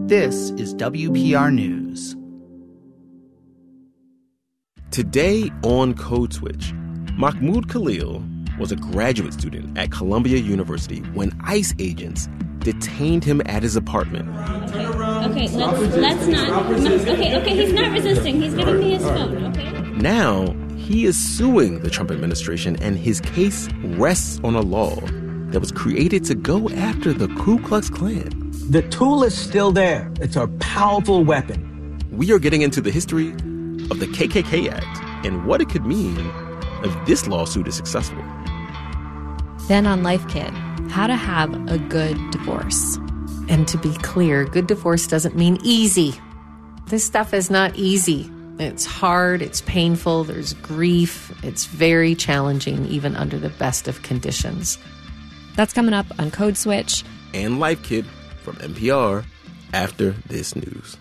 This is WPR News. Today on Code Switch, Mahmoud Khalil was a graduate student at Columbia University when ICE agents detained him at his apartment. Okay, let's not. Okay, he's not resisting. He's giving me his phone, okay? Now, he is suing the Trump administration, and his case rests on a law that was created to go after the Ku Klux Klan. The tool is still there. It's a powerful weapon. We are getting into the history of the KKK Act and what it could mean if this lawsuit is successful. Then on Life Kit, how to have a good divorce. And to be clear, good divorce doesn't mean easy. This stuff is not easy. It's hard, it's painful, there's grief. It's very challenging, even under the best of conditions. That's coming up on Code Switch. And Life Kit from NPR after this news.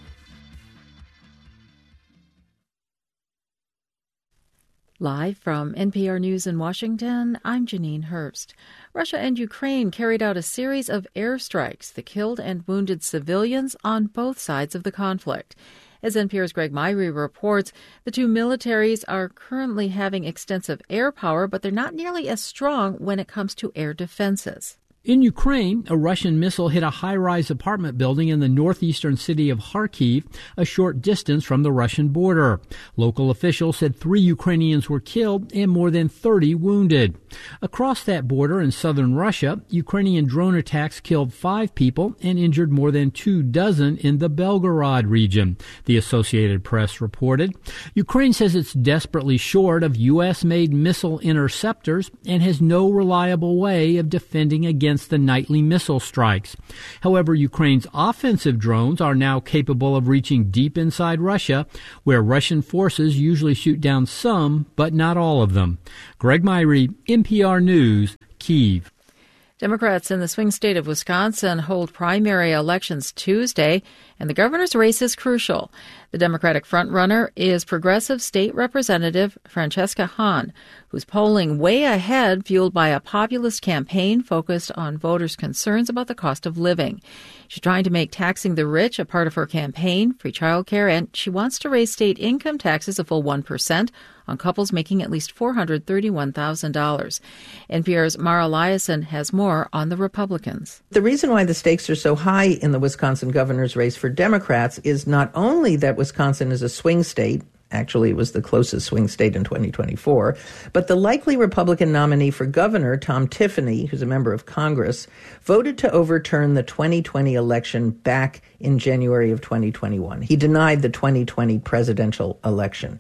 Live from NPR News in Washington, I'm Janine Herbst. Russia and Ukraine carried out a series of airstrikes that killed and wounded civilians on both sides of the conflict. As NPR's Greg Myrie reports, the two militaries are currently having extensive air power, but they're not nearly as strong when it comes to air defenses. In Ukraine, a Russian missile hit a high-rise apartment building in the northeastern city of Kharkiv, a short distance from the Russian border. Local officials said 3 Ukrainians were killed and more than 30 wounded. Across that border in southern Russia, Ukrainian drone attacks killed 5 people and injured more than 24 in the Belgorod region, the Associated Press reported. Ukraine says it's desperately short of U.S.-made missile interceptors and has no reliable way of defending against the nightly missile strikes. However, Ukraine's offensive drones are now capable of reaching deep inside Russia, where Russian forces usually shoot down some, but not all of them. Greg Myrie, NPR News, Kyiv. Democrats in the swing state of Wisconsin hold primary elections Tuesday, and the governor's race is crucial. The Democratic frontrunner is Progressive State Representative Francesca Hahn, who's polling way ahead, fueled by a populist campaign focused on voters' concerns about the cost of living. She's trying to make taxing the rich a part of her campaign, free childcare, and she wants to raise state income taxes a full 1% on couples making at least $431,000. NPR's Mara Liasson has more on the Republicans. The reason why the stakes are so high in the Wisconsin governor's race for Democrats is not only that Wisconsin is a swing state. Actually, it was the closest swing state in 2024. But the likely Republican nominee for governor, Tom Tiffany, who's a member of Congress, voted to overturn the 2020 election back in January of 2021. He denied the 2020 presidential election.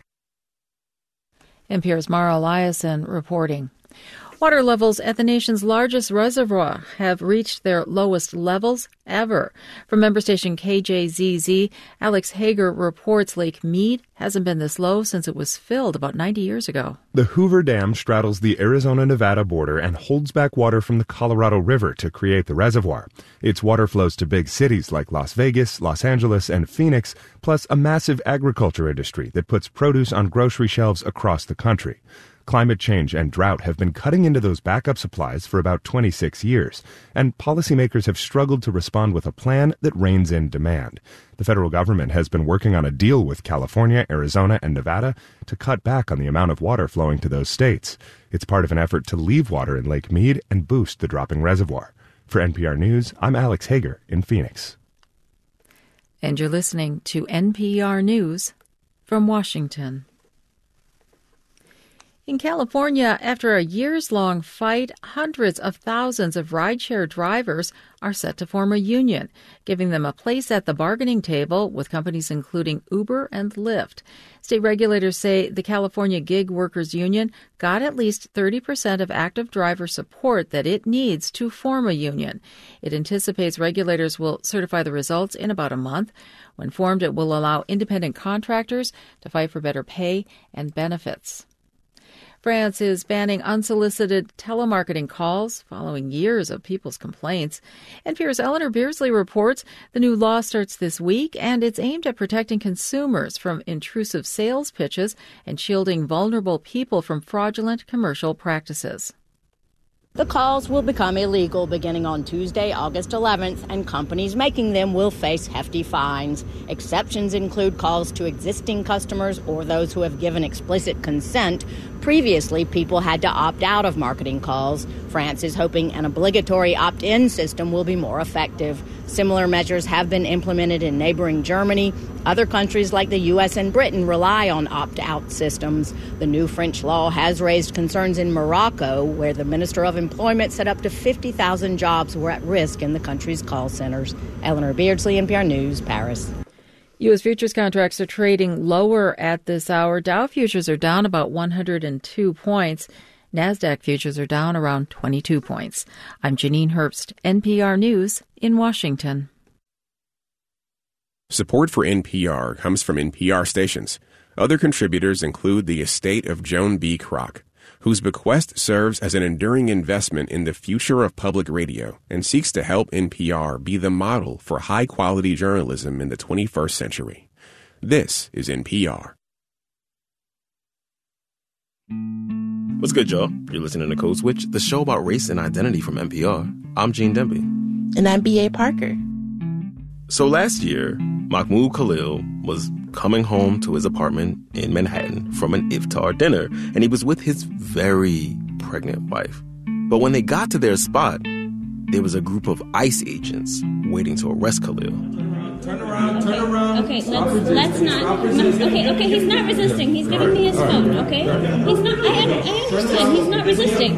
NPR's Mara Liasson reporting. Water levels at the nation's largest reservoir have reached their lowest levels ever. From member station KJZZ, Alex Hager reports Lake Mead hasn't been this low since it was filled about 90 years ago. The Hoover Dam straddles the Arizona-Nevada border and holds back water from the Colorado River to create the reservoir. Its water flows to big cities like Las Vegas, Los Angeles, and Phoenix, plus a massive agriculture industry that puts produce on grocery shelves across the country. Climate change and drought have been cutting into those backup supplies for about 26 years, and policymakers have struggled to respond with a plan that reins in demand. The federal government has been working on a deal with California, Arizona, and Nevada to cut back on the amount of water flowing to those states. It's part of an effort to leave water in Lake Mead and boost the dropping reservoir. For NPR News, I'm Alex Hager in Phoenix. And you're listening to NPR News from Washington. In California, after a years-long fight, hundreds of thousands of rideshare drivers are set to form a union, giving them a place at the bargaining table with companies including Uber and Lyft. State regulators say the California Gig Workers Union got at least 30% of active driver support that it needs to form a union. It anticipates regulators will certify the results in about a month. When formed, it will allow independent contractors to fight for better pay and benefits. France is banning unsolicited telemarketing calls following years of people's complaints. NPR's Eleanor Beardsley reports the new law starts this week, and it's aimed at protecting consumers from intrusive sales pitches and shielding vulnerable people from fraudulent commercial practices. The calls will become illegal beginning on Tuesday, August 11th, and companies making them will face hefty fines. Exceptions include calls to existing customers or those who have given explicit consent. Previously, people had to opt out of marketing calls. France is hoping an obligatory opt-in system will be more effective. Similar measures have been implemented in neighboring Germany. Other countries like the U.S. and Britain rely on opt-out systems. The new French law has raised concerns in Morocco, where the Minister of Employment said up to 50,000 jobs were at risk in the country's call centers. Eleanor Beardsley, NPR News, Paris. U.S. futures contracts are trading lower at this hour. Dow futures are down about 102 points. NASDAQ futures are down around 22 points. I'm Janine Herbst, NPR News in Washington. Support for NPR comes from NPR stations. Other contributors include the estate of Joan B. Kroc, whose bequest serves as an enduring investment in the future of public radio and seeks to help NPR be the model for high-quality journalism in the 21st century. This is NPR. What's good, y'all? You're listening to Code Switch, the show about race and identity from NPR. I'm Gene Demby. And I'm B.A. Parker. So last year, Mahmoud Khalil was coming home to his apartment in Manhattan from an iftar dinner, and he was with his very pregnant wife. But when they got to their spot, there was a group of ICE agents waiting to arrest Khalil. Turn around. Okay, let's not. Okay, he's not resisting. He's giving me his phone, okay? He's not, I understand. He's not resisting.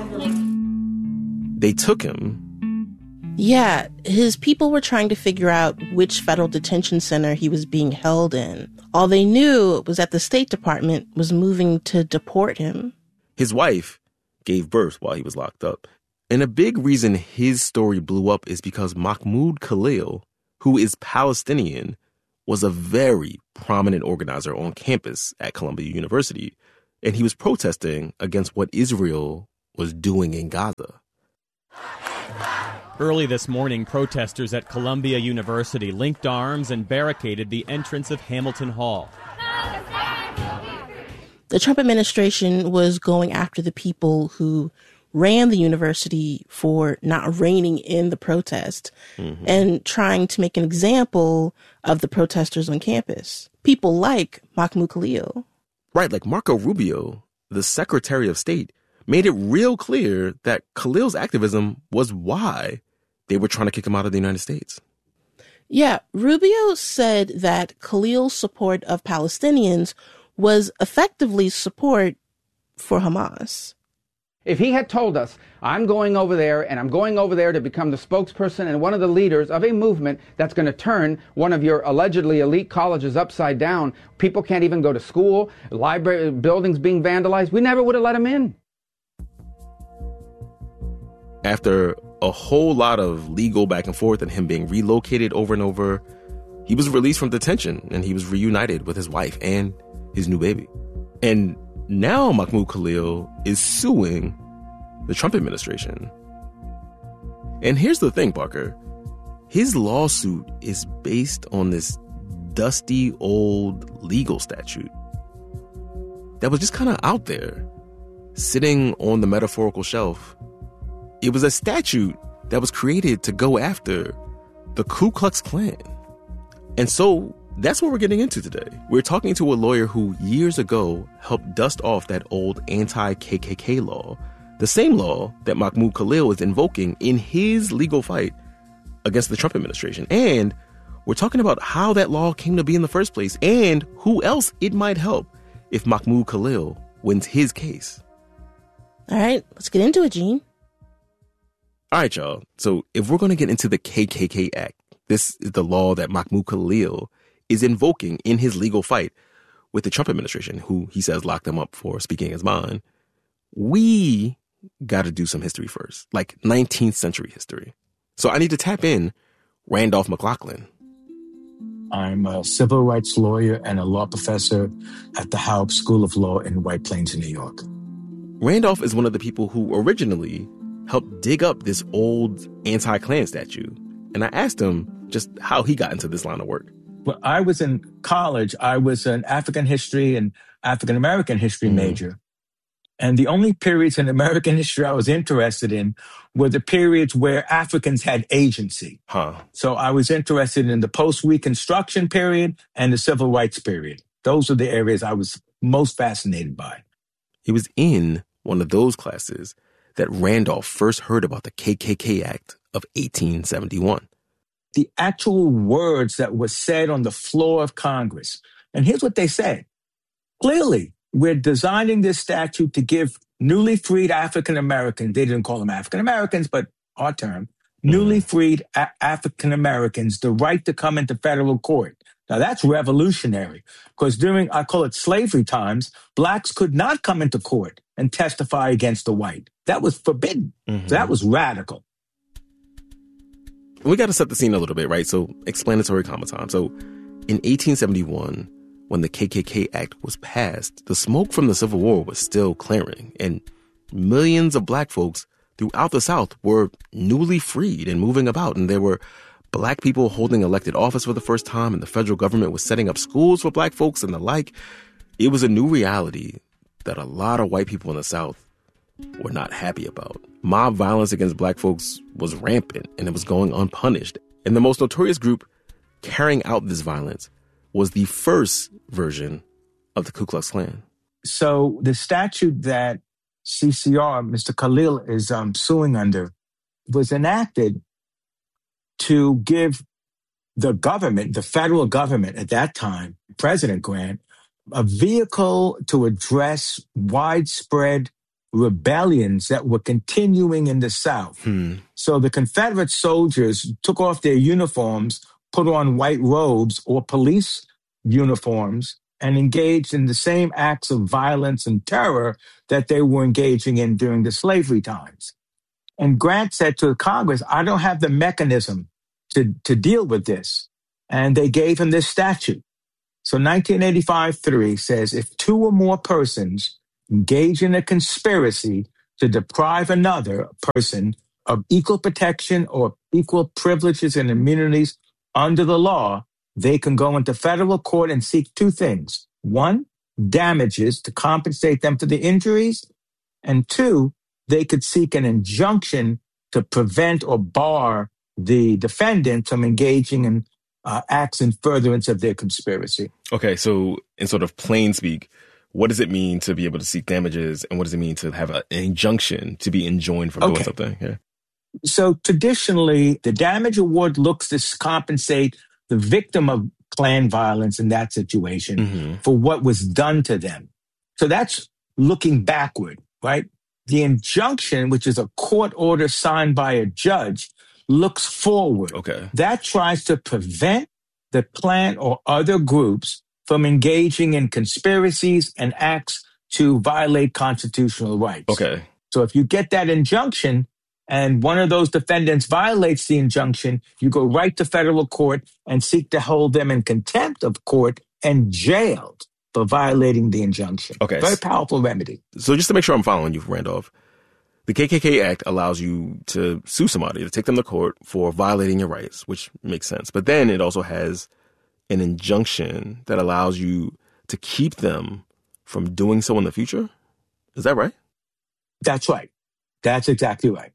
They took him. Yeah, his people were trying to figure out which federal detention center he was being held in. All they knew was that the State Department was moving to deport him. His wife gave birth while he was locked up. And a big reason his story blew up is because Mahmoud Khalil, who is Palestinian, was a very prominent organizer on campus at Columbia University, and he was protesting against what Israel was doing in Gaza. Early this morning, protesters at Columbia University linked arms and barricaded the entrance of Hamilton Hall. The Trump administration was going after the people who ran the university for not reining in the protest and trying to make an example of the protesters on campus. People like Mahmoud Khalil. Right, like Marco Rubio, the Secretary of State, made it real clear that Khalil's activism was why they were trying to kick him out of the United States. Yeah, Rubio said that Khalil's support of Palestinians was effectively support for Hamas. If he had told us, I'm going over there and I'm going over there to become the spokesperson and one of the leaders of a movement that's going to turn one of your allegedly elite colleges upside down, people can't even go to school, library buildings being vandalized, we never would have let him in. After a whole lot of legal back and forth and him being relocated over and over, he was released from detention and he was reunited with his wife and his new baby. And now Mahmoud Khalil is suing the Trump administration. And here's the thing, Parker. His lawsuit is based on this dusty old legal statute that was just kind of out there, sitting on the metaphorical shelf. It was a statute that was created to go after the Ku Klux Klan. And so that's what we're getting into today. We're talking to a lawyer who years ago helped dust off that old anti-KKK law, the same law that Mahmoud Khalil is invoking in his legal fight against the Trump administration. And we're talking about how that law came to be in the first place and who else it might help if Mahmoud Khalil wins his case. All right, let's get into it, Gene. All right, y'all. So if we're going to get into the KKK Act, this is the law that Mahmoud Khalil is invoking in his legal fight with the Trump administration, who he says locked him up for speaking his mind. We got to do some history first, like 19th century history. So I need to tap in Randolph McLaughlin. I'm a civil rights lawyer and a law professor at the Howard School of Law in White Plains, New York. Randolph is one of the people who originally helped dig up this old anti-Klan statute. And I asked him just how he got into this line of work. When I was in college, I was an African history and African American history major. And the only periods in American history I was interested in were the periods where Africans had agency. So I was interested in the post-Reconstruction period and the Civil Rights period. Those are the areas I was most fascinated by. It was in one of those classes that Randolph first heard about the KKK Act of 1871. The actual words that were said on the floor of Congress. And here's what they said. Clearly, we're designing this statute to give newly freed African Americans, they didn't call them African Americans, but our term, newly freed African Americans the right to come into federal court. Now that's revolutionary because during, I call it slavery times, blacks could not come into court and testify against the white. That was forbidden. So that was radical. We got to set the scene a little bit, right? So explanatory comma time. So in 1871, when the KKK Act was passed, the smoke from the Civil War was still clearing, and millions of black folks throughout the South were newly freed and moving about, and there were black people holding elected office for the first time, and the federal government was setting up schools for black folks and the like. It was a new reality that a lot of white people in the South were not happy about. Mob violence against black folks was rampant, and it was going unpunished. And the most notorious group carrying out this violence was the first version of the Ku Klux Klan. So the statute that CCR, Mr. Khalil, is suing under was enacted to give the government, the federal government at that time, President Grant, a vehicle to address widespread rebellions that were continuing in the South. So the Confederate soldiers took off their uniforms, put on white robes or police uniforms, and engaged in the same acts of violence and terror that they were engaging in during the slavery times. And Grant said to Congress, I don't have the mechanism to deal with this. And they gave him this statute. So 1985-3 says, if two or more persons engage in a conspiracy to deprive another person of equal protection or equal privileges and immunities under the law, they can go into federal court and seek two things. One, damages to compensate them for the injuries. And two, they could seek an injunction to prevent or bar the defendant from engaging in acts in furtherance of their conspiracy. Okay, so in sort of plain speak, what does it mean to be able to seek damages, and what does it mean to have an injunction to be enjoined from doing something? Yeah. So traditionally, the damage award looks to compensate the victim of Klan violence in that situation for what was done to them. So that's looking backward, right? The injunction, which is a court order signed by a judge, looks forward. Okay. That tries to prevent the Klan or other groups from engaging in conspiracies and acts to violate constitutional rights. Okay. So if you get that injunction and one of those defendants violates the injunction, you go right to federal court and seek to hold them in contempt of court and jailed for violating the injunction. Okay. Very powerful remedy. So just to make sure I'm following you, Randolph, the KKK Act allows you to sue somebody, to take them to court for violating your rights, which makes sense. But then it also has an injunction that allows you to keep them from doing so in the future. Is that right? That's right. That's exactly right.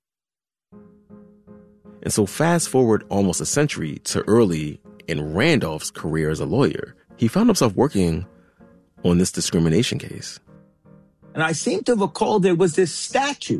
And so fast forward almost a century to early in Randolph's career as a lawyer, he found himself working on this discrimination case. And I seem to recall there was this statute.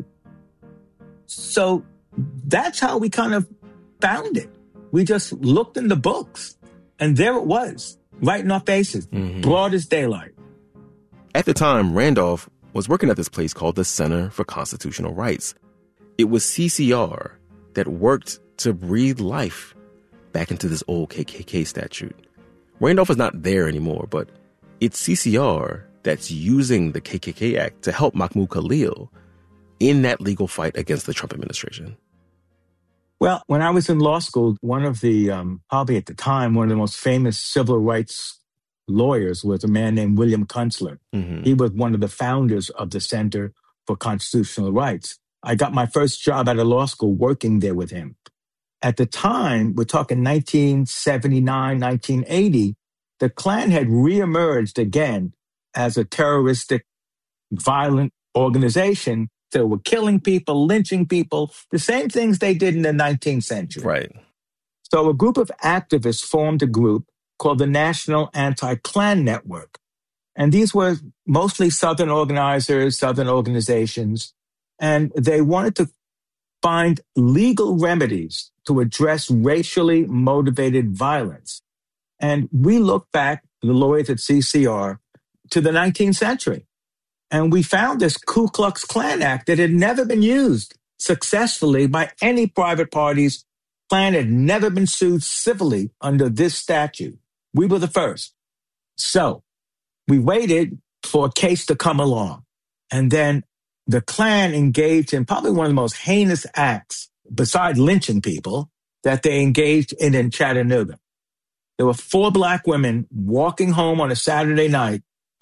So that's how we kind of found it. We just looked in the books, and there it was, right in our faces, broad as daylight. At the time, Randolph was working at this place called the Center for Constitutional Rights. It was CCR that worked to breathe life back into this old KKK statute. Randolph is not there anymore, but it's CCR that's using the KKK Act to help Mahmoud Khalil in that legal fight against the Trump administration. Well, when I was in law school, one of the, probably at the time, one of the most famous civil rights lawyers was a man named William Kunstler. He was one of the founders of the Center for Constitutional Rights. I got my first job at a law school working there with him. At the time, we're talking 1979, 1980, the Klan had reemerged again as a terroristic, violent organization that were killing people, lynching people, the same things they did in the 19th century. Right. So a group of activists formed a group called the National Anti-Klan Network. And these were mostly Southern organizers, Southern organizations, and they wanted to find legal remedies to address racially motivated violence. And we look back, the lawyers at CCR, to the 19th century. And we found this Ku Klux Klan Act that had never been used successfully by any private parties. Klan had never been sued civilly under this statute. We were the first. So we waited for a case to come along. And then the Klan engaged in probably one of the most heinous acts, besides lynching people, that they engaged in Chattanooga. There were 4 black women walking home on a Saturday night.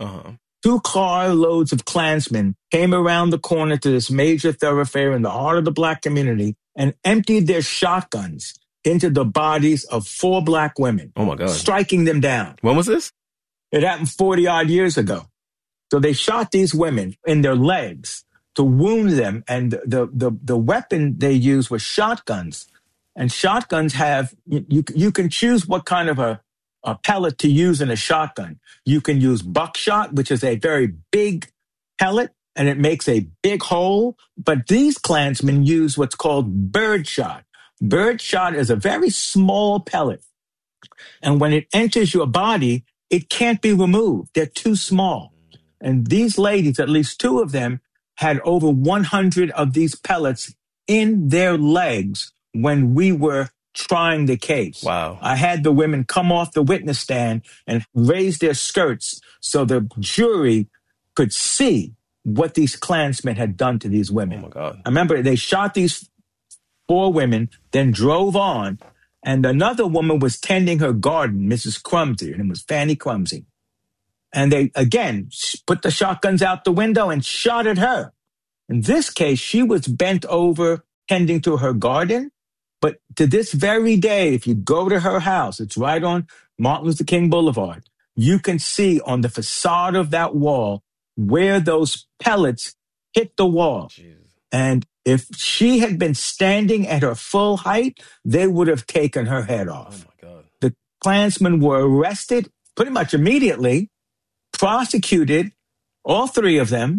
2 carloads of Klansmen came around the corner to this major thoroughfare in the heart of the black community and emptied their shotguns into the bodies of 4 black women. Oh, my God. Striking them down. When was this? It happened 40-odd years ago. So they shot these women in their legs to wound them, and the weapon they used was shotguns. And shotguns have, you can choose what kind of a pellet to use in a shotgun. You can use buckshot, which is a very big pellet, and it makes a big hole. But these Klansmen use what's called birdshot. Birdshot is a very small pellet. And when it enters your body, it can't be removed. They're too small. And these ladies, at least 2 of them, had over 100 of these pellets in their legs when we were trying the case. Wow. I had the women come off the witness stand and raise their skirts so the jury could see what these Klansmen had done to these women. Oh, my God. I remember they shot these 4 women, then drove on, and another woman was tending her garden, Mrs. Crumsey, and it was Fanny Crumsey. And they, again, put the shotguns out the window and shot at her. In this case, she was bent over tending to her garden. But to this very day, if you go to her house, it's right on Martin Luther King Boulevard, you can see on the facade of that wall where those pellets hit the wall. Jesus. And if she had been standing at her full height, they would have taken her head off. Oh, my God. The Klansmen were arrested pretty much immediately, prosecuted, all 3 of them.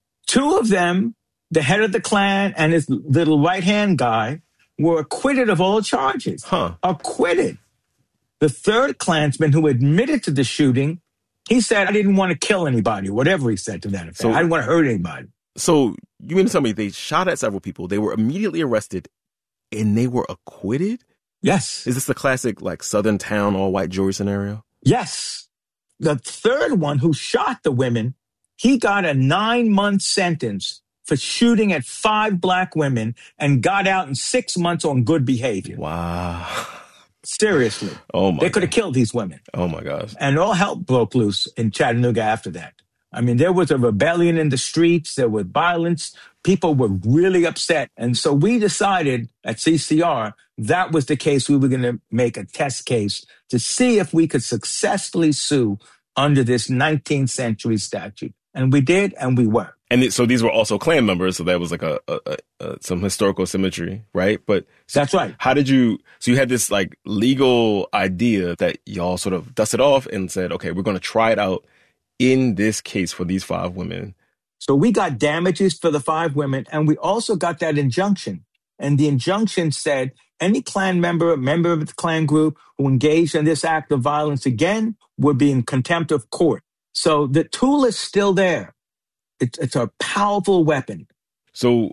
2 of them, the head of the Klan and his little right-hand guy, were acquitted of all charges. Acquitted. The 3rd Klansman who admitted to the shooting, he said, I didn't want to kill anybody, whatever he said to that effect. I didn't want to hurt anybody. So you mean to tell me they shot at several people, they were immediately arrested, and they were acquitted? Yes. Is this the classic, like, Southern town, all-white jury scenario? Yes. The 3rd one who shot the women, he got a 9-month sentence for shooting at 5 black women and got out in 6 months on good behavior. Wow. Seriously. Oh, my They could have killed these women. Oh, my gosh. And all hell broke loose in Chattanooga after that. I mean, there was a rebellion in the streets. There was violence. People were really upset. And so we decided at CCR that was the case we were going to make a test case to see if we could successfully sue under this 19th century statute. And we did, and we were. And so these were also Klan members, so that was like some historical symmetry, right? But that's right. How did you? So you had this like legal idea that y'all sort of dusted off and said, okay, we're going to try it out in this case for these 5 women. So we got damages for the 5 women, and we also got that injunction. And the injunction said any Klan member of the Klan group who engaged in this act of violence again would be in contempt of court. So the tool is still there. It's a powerful weapon. So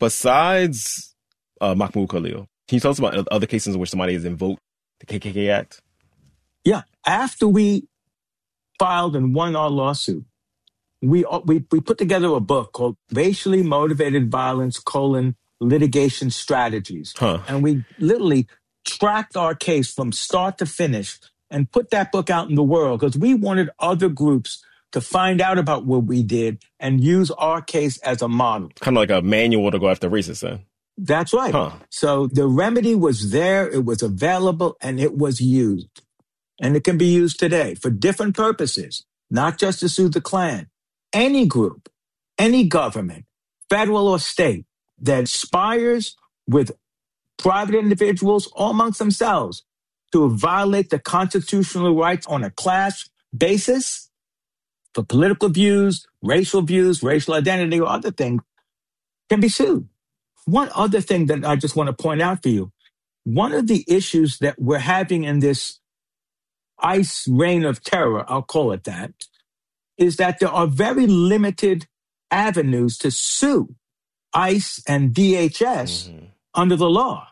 besides Mahmoud Khalil, can you tell us about other cases in which somebody has invoked the KKK Act? Yeah. After we filed and won our lawsuit, we put together a book called Racially Motivated Violence, Litigation Strategies. And we literally tracked our case from start to finish and put that book out in the world because we wanted other groups to find out about what we did and use our case as a model. Kind of like a manual to go after racists then. That's right. So the remedy was there, it was available, and it was used. And it can be used today for different purposes, not just to sue the Klan. Any group any government, federal or state, that conspires with private individuals or amongst themselves to violate the constitutional rights on a class basis for political views, racial identity, or other things, can be sued. One other thing that I just want to point out for you, one of the issues that we're having in this ICE reign of terror, I'll call it that, is that there are very limited avenues to sue ICE and DHS under the law.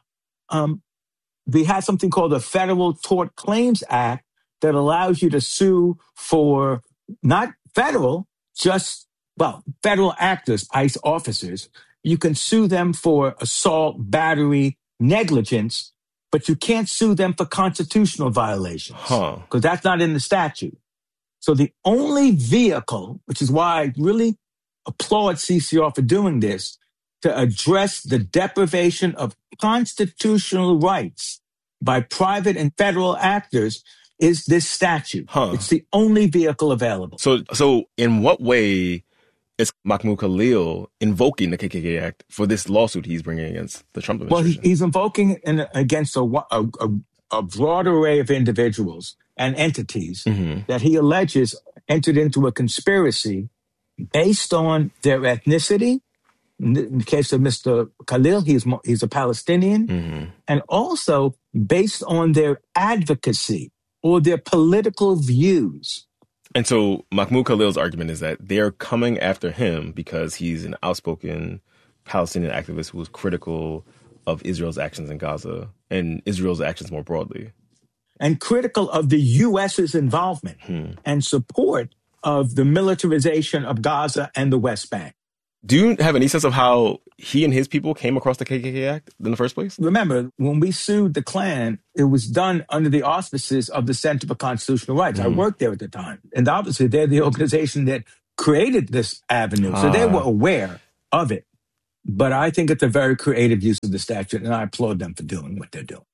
We have something called the Federal Tort Claims Act that allows you to sue for not federal, just, federal actors, ICE officers. You can sue them for assault, battery, negligence, but you can't sue them for constitutional violations because that's not in the statute. So the only vehicle, which is why I really applaud CCR for doing this, to address the deprivation of constitutional rights by private and federal actors is this statute. It's the only vehicle available. So in what way is Mahmoud Khalil invoking the KKK Act for this lawsuit he's bringing against the Trump administration? Well, he's invoking against a broad array of individuals and entities that he alleges entered into a conspiracy based on their ethnicity. In the case of Mr. Khalil, he's a Palestinian, and also based on their advocacy or their political views. And so Mahmoud Khalil's argument is that they're coming after him because he's an outspoken Palestinian activist who was critical of Israel's actions in Gaza and Israel's actions more broadly. And critical of the U.S.'s involvement and support of the militarization of Gaza and the West Bank. Do you have any sense of how he and his people came across the KKK Act in the first place? Remember, when we sued the Klan, it was done under the auspices of the Center for Constitutional Rights. I worked there at the time. And obviously, they're the organization that created this avenue. So they were aware of it. But I think it's a very creative use of the statute, and I applaud them for doing what they're doing.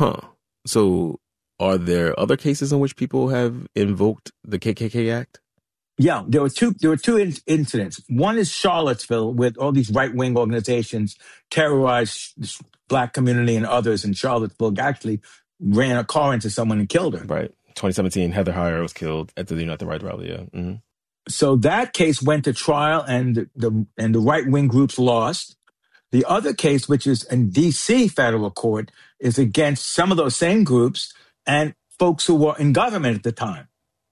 So are there other cases in which people have invoked the KKK Act? Yeah, there were two incidents. One is Charlottesville, with all these right-wing organizations terrorized the Black community and others in Charlottesville, actually ran a car into someone and killed her. Right. 2017, Heather Heyer was killed at the Unite the Right rally, yeah. So that case went to trial, and the right-wing groups lost. The other case, which is in D.C. federal court, is against some of those same groups and folks who were in government at the time.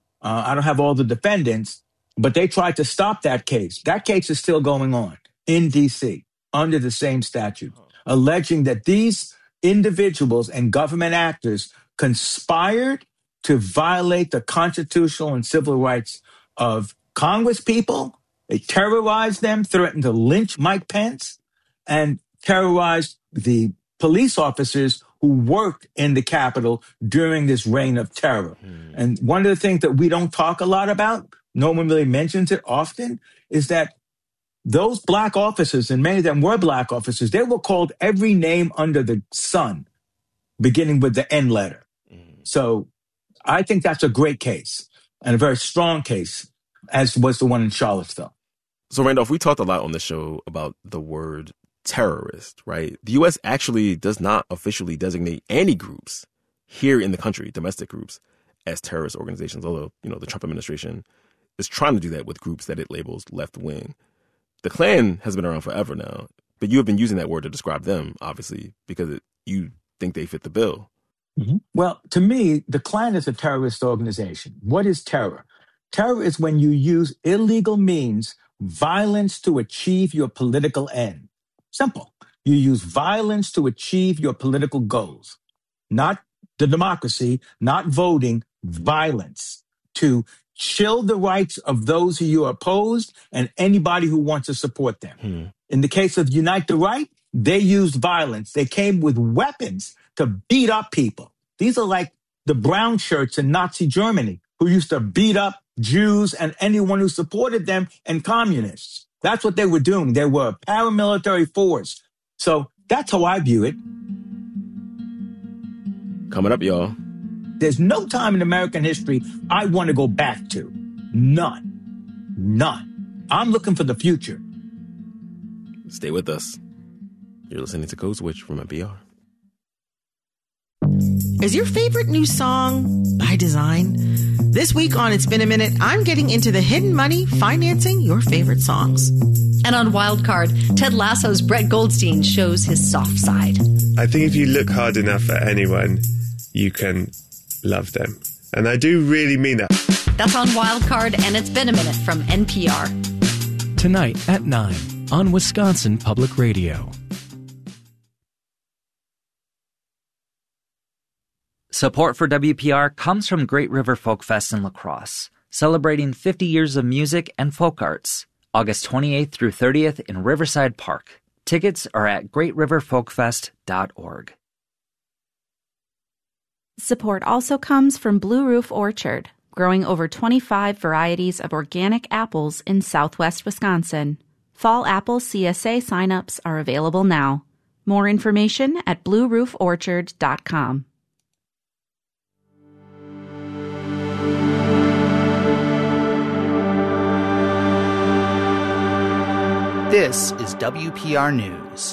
I don't have all the defendants, but they tried to stop that case. That case is still going on in D.C. under the same statute, alleging that these individuals and government actors conspired to violate the constitutional and civil rights of Congress people. They terrorized them, threatened to lynch Mike Pence, and terrorized the police officers who worked in the Capitol during this reign of terror. And one of the things that we don't talk a lot about, no one really mentions it often, is that those Black officers, and many of them were Black officers, they were called every name under the sun, beginning with the N letter. So I think that's a great case and a very strong case, as was the one in Charlottesville. So Randolph, we talked a lot on the show about the word terrorist, right? The U.S. actually does not officially designate any groups here in the country, domestic groups, as terrorist organizations, although, the Trump administration is trying to do that with groups that it labels left-wing. The Klan has been around forever now, but you have been using that word to describe them, obviously, because you think they fit the bill. Well, to me, the Klan is a terrorist organization. What is terror? Terror is when you use illegal means, violence to achieve your political end. Simple. You use violence to achieve your political goals, not the democracy, not voting, violence to shield the rights of those who you oppose and anybody who wants to support them. In the case of Unite the Right, they used violence. They came with weapons to beat up people. These are like the brown shirts in Nazi Germany who used to beat up Jews and anyone who supported them and communists. That's what they were doing. They were a paramilitary force. So that's how I view it. Coming up, y'all. There's no time in American history I want to go back to. None. I'm looking for the future. Stay with us. You're listening to Code Switch from NPR. Is your favorite new song by design? This week on It's Been a Minute, I'm getting into the hidden money financing your favorite songs. And on Wildcard, Ted Lasso's Brett Goldstein shows his soft side. I think if you look hard enough at anyone, you can love them. And I do really mean that. That's on Wildcard, and It's Been a Minute from NPR. Tonight at 9 on Wisconsin Public Radio. Support for WPR comes from Great River Folk Fest in La Crosse, celebrating 50 years of music and folk arts, August 28th through 30th in Riverside Park. Tickets are at greatriverfolkfest.org. Support also comes from Blue Roof Orchard, growing over 25 varieties of organic apples in southwest Wisconsin. Fall Apple CSA signups are available now. More information at bluerooforchard.com. This is WPR News.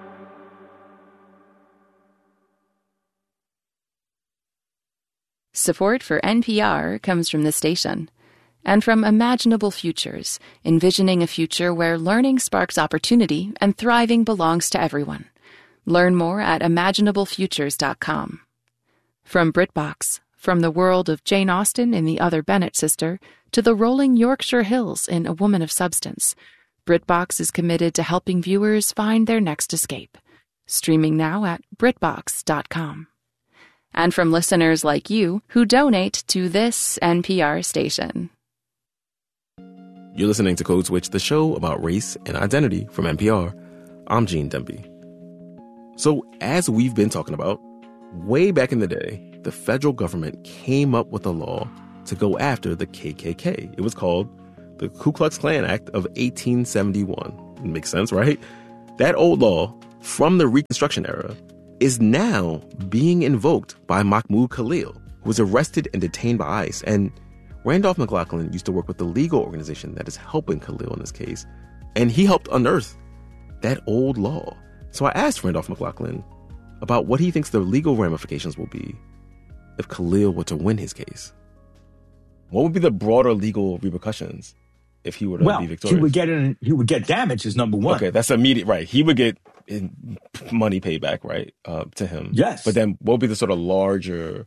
Support for NPR comes from the station and from Imaginable Futures, envisioning a future where learning sparks opportunity and thriving belongs to everyone. Learn more at imaginablefutures.com. From BritBox, from the world of Jane Austen in The Other Bennett Sister to the rolling Yorkshire Hills in A Woman of Substance, BritBox is committed to helping viewers find their next escape. Streaming now at BritBox.com. And from listeners like you who donate to this NPR station. You're listening to Code Switch, the show about race and identity from NPR. I'm Gene Demby. So, as we've been talking about, way back in the day, the federal government came up with a law to go after the KKK. It was called the Ku Klux Klan Act of 1871. It makes sense, right? That old law from the Reconstruction era is now being invoked by Mahmoud Khalil, who was arrested and detained by ICE. And Randolph McLaughlin used to work with the legal organization that is helping Khalil in this case, and he helped unearth that old law. So I asked Randolph McLaughlin about what he thinks the legal ramifications will be if Khalil were to win his case. What would be the broader legal repercussions if he were to be victorious? He would get damages, number one. Okay, that's immediate, right? He would get money paid back, right, to him. Yes. But then what would be the sort of larger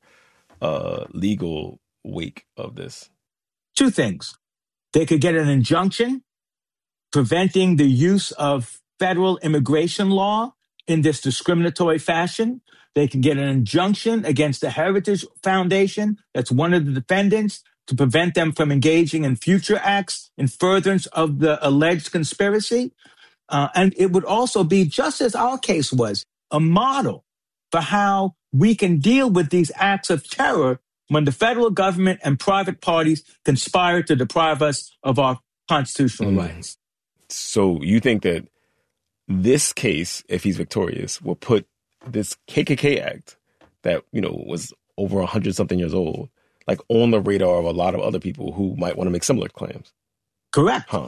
legal wake of this? Two things. They could get an injunction preventing the use of federal immigration law in this discriminatory fashion. They can get an injunction against the Heritage Foundation, that's one of the defendants, to prevent them from engaging in future acts in furtherance of the alleged conspiracy. And it would also be, just as our case was, a model for how we can deal with these acts of terror when the federal government and private parties conspire to deprive us of our constitutional rights. So you think that this case, if he's victorious, will put this KKK Act that, was over 100-something years old, like on the radar of a lot of other people who might want to make similar claims? Correct. Huh.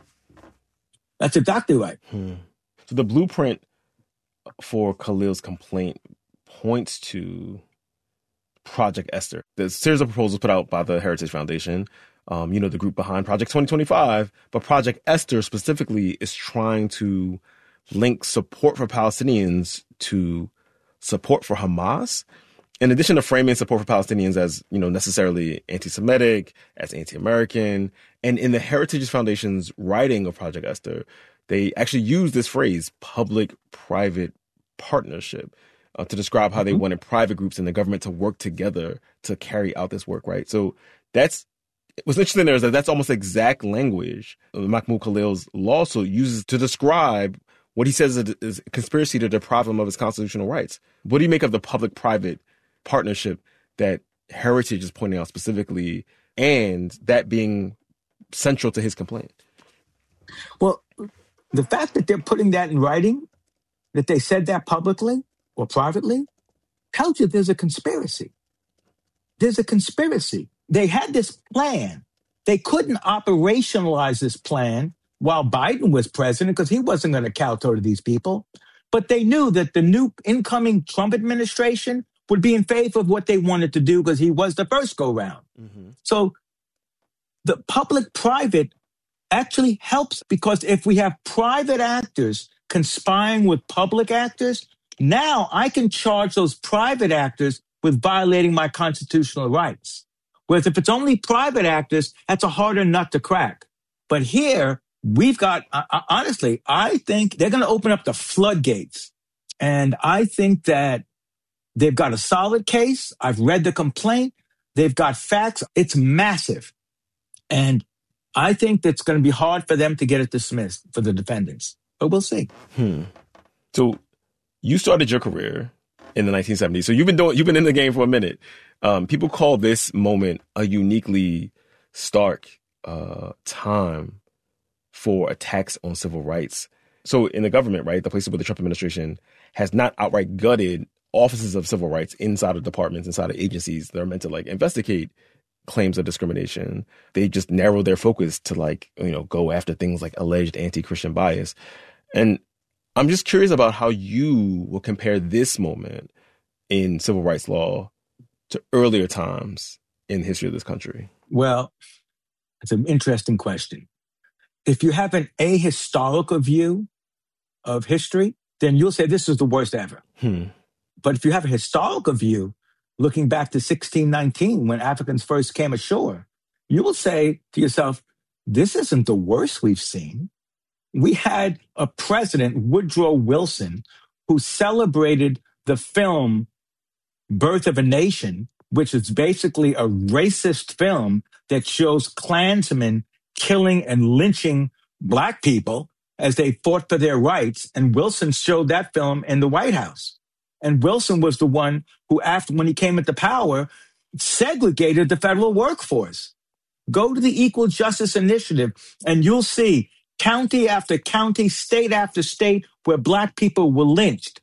That's exactly right. So the blueprint for Khalil's complaint points to Project Esther. There's a series of proposals put out by the Heritage Foundation, the group behind Project 2025. But Project Esther specifically is trying to link support for Palestinians to support for Hamas. In addition to framing support for Palestinians as, necessarily anti-Semitic, as anti-American, and in the Heritage Foundation's writing of Project Esther, they actually use this phrase, public-private partnership, to describe how they wanted private groups and the government to work together to carry out this work, right? So what's interesting there is that that's almost exact language Mahmoud Khalil's lawsuit uses to describe what he says is a conspiracy to deprive him of his constitutional rights. What do you make of the public-private partnership that Heritage is pointing out specifically, and that being central to his complaint? Well, the fact that they're putting that in writing, that they said that publicly or privately, tells you there's a conspiracy. There's a conspiracy. They had this plan They couldn't operationalize this plan while Biden was president because he wasn't going to kowtow to these people. But they knew that the new incoming Trump administration would be in favor of what they wanted to do because he was the first go-round. Mm-hmm. So the public-private actually helps because if we have private actors conspiring with public actors, now I can charge those private actors with violating my constitutional rights. Whereas if it's only private actors, that's a harder nut to crack. But here, we've got, honestly, I think they're going to open up the floodgates. And I think that they've got a solid case. I've read the complaint. They've got facts. It's massive. And I think that's going to be hard for them to get it dismissed for the defendants. But we'll see. So you started your career in the 1970s. So you've been in the game for a minute. People call this moment a uniquely stark time for attacks on civil rights. So in the government, right, the places where the Trump administration has not outright gutted offices of civil rights inside of departments, inside of agencies that are meant to like investigate claims of discrimination. They just narrow their focus to like, go after things like alleged anti-Christian bias. And I'm just curious about how you will compare this moment in civil rights law to earlier times in the history of this country. Well, it's an interesting question. If you have an ahistorical view of history, then you'll say this is the worst ever. But if you have a historical view, looking back to 1619, when Africans first came ashore, you will say to yourself, this isn't the worst we've seen. We had a president, Woodrow Wilson, who celebrated the film Birth of a Nation, which is basically a racist film that shows Klansmen killing and lynching Black people as they fought for their rights. And Wilson showed that film in the White House. And Wilson was the one who, when he came into power, segregated the federal workforce. Go to the Equal Justice Initiative and you'll see county after county, state after state, where Black people were lynched.